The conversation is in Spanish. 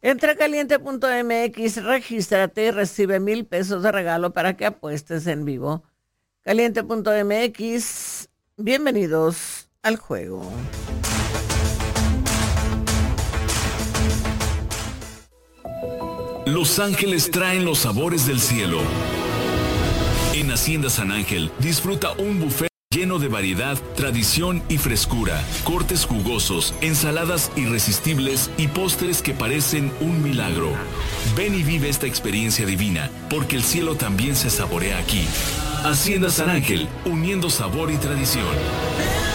Entra a caliente.mx, regístrate y recibe 1,000 pesos de regalo para que apuestes en vivo. Caliente.mx, bienvenidos al juego. Los ángeles traen los sabores del cielo. En Hacienda San Ángel, disfruta un buffet lleno de variedad, tradición y frescura, cortes jugosos, ensaladas irresistibles y postres que parecen un milagro. Ven y vive esta experiencia divina, porque el cielo también se saborea aquí. Hacienda San Ángel, uniendo sabor y tradición.